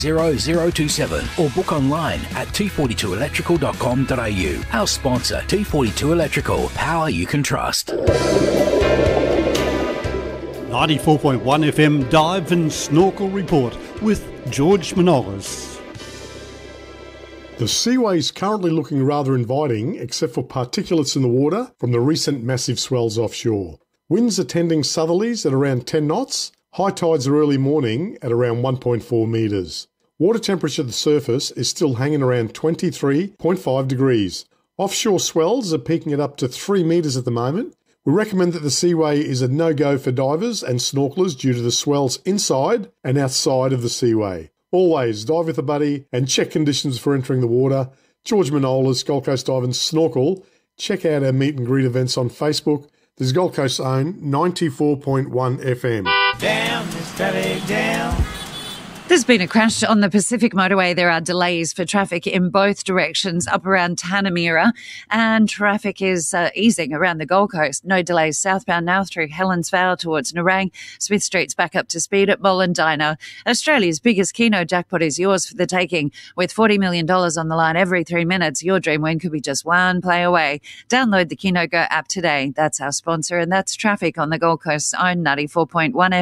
0027 or book online at t42electrical.com.au. Our sponsor, T42 Electrical, power you can trust. 94.1 FM Dive and Snorkel Report with George Manolis. The seaway is currently looking rather inviting, except for particulates in the water from the recent massive swells offshore. Winds are tending southerlies at around 10 knots. High tides are early morning at around 1.4 metres. Water temperature at the surface is still hanging around 23.5 degrees. Offshore swells are peaking at up to 3 metres at the moment. We recommend that the seaway is a no-go for divers and snorkelers due to the swells inside and outside of the seaway. Always dive with a buddy and check conditions for entering the water. George Manolis, Gold Coast Dive and Snorkel. Check out our meet and greet events on Facebook. This is Gold Coast's own 94.1 FM. Down, Miss Daddy, down. There's been a crash on the Pacific Motorway. There are delays for traffic in both directions up around Tanamera, and traffic is easing around the Gold Coast. No delays southbound now through Helens Vale towards Nerang. Smith Street's back up to speed at Mollendina. Australia's biggest Keno jackpot is yours for the taking. With $40 million on the line every 3 minutes, your dream win could be just one play away. Download the Keno Go app today. That's our sponsor, and that's traffic on the Gold Coast's own 94.1 FM.